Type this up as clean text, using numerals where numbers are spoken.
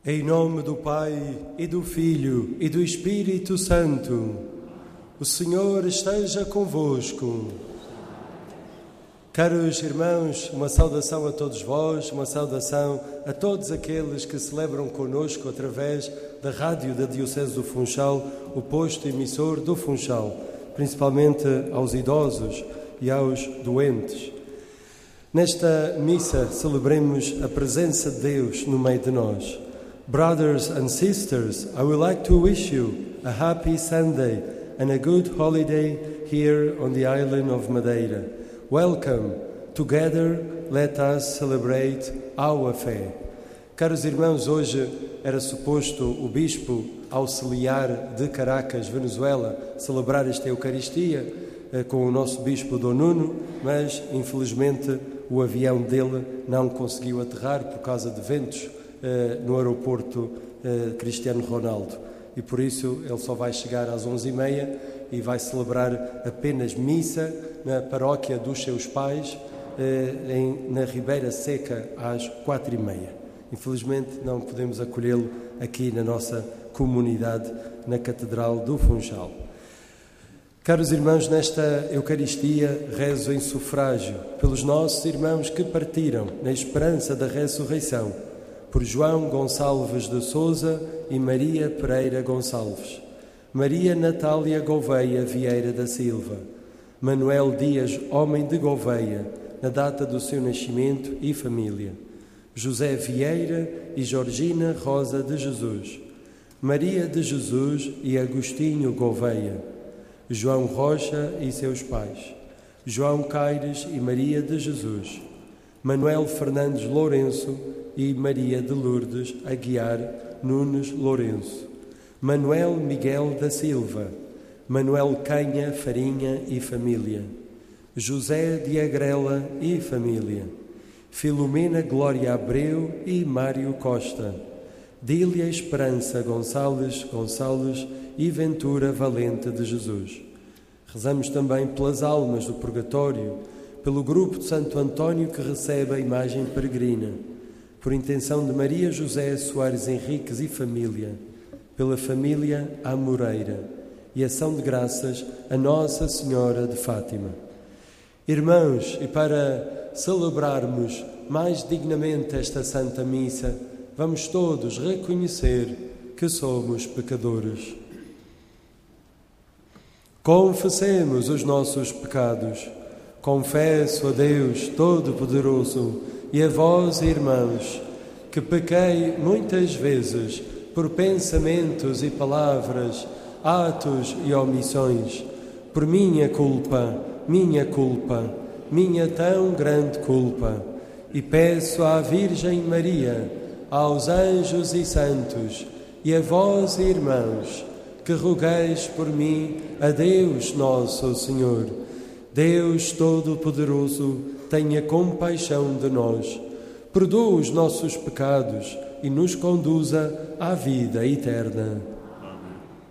Em nome do Pai, e do Filho, e do Espírito Santo, o Senhor esteja convosco. Caros irmãos, uma saudação a todos vós, uma saudação a todos aqueles que celebram conosco através da rádio da Diocese do Funchal, o posto emissor do Funchal, principalmente aos idosos e aos doentes. Nesta missa celebremos a presença de Deus no meio de nós. Brothers and sisters, I would like to wish you a happy Sunday and a good holiday here on the island of Madeira. Welcome. Together, let us celebrate our faith. Caros irmãos, hoje era suposto o Bispo Auxiliar de Caracas, Venezuela, celebrar esta Eucaristia com o nosso Bispo Dom Nuno, mas infelizmente o avião dele não conseguiu aterrar por causa de ventos no aeroporto Cristiano Ronaldo, e por isso ele só vai chegar às 11h30 e vai celebrar apenas missa na paróquia dos seus pais na Ribeira Seca às 4h30. Infelizmente não podemos acolhê-lo aqui na nossa comunidade, na Catedral do Funchal. Caros irmãos, nesta Eucaristia rezo em sufrágio pelos nossos irmãos que partiram na esperança da ressurreição, por João Gonçalves de Sousa e Maria Pereira Gonçalves, Maria Natália Gouveia Vieira da Silva, Manuel Dias Homem de Gouveia, na data do seu nascimento e família, José Vieira e Georgina Rosa de Jesus, Maria de Jesus e Agostinho Gouveia, João Rocha e seus pais, João Caires e Maria de Jesus, Manuel Fernandes Lourenço e Maria de Lourdes Aguiar Nunes Lourenço, Manuel Miguel da Silva, Manuel Canha Farinha e família, José de Agrela e família, Filomena Glória Abreu e Mário Costa, Dília Esperança Gonçalves e Ventura Valente de Jesus. Rezamos também pelas almas do purgatório, pelo grupo de Santo António que recebe a imagem peregrina, por intenção de Maria José Soares Henriques e família, pela família Amoreira e ação de graças a Nossa Senhora de Fátima. Irmãos, e para celebrarmos mais dignamente esta Santa Missa, vamos todos reconhecer que somos pecadores. Confessemos os nossos pecados. Confesso a Deus Todo-Poderoso e a vós, irmãos, que pequei muitas vezes por pensamentos e palavras, atos e omissões, por minha culpa, minha tão grande culpa, e peço à Virgem Maria, aos anjos e santos, e a vós, irmãos, que rogueis por mim a Deus nosso Senhor. Deus Todo-Poderoso, tenha compaixão de nós, perdoa os nossos pecados e nos conduza à vida eterna.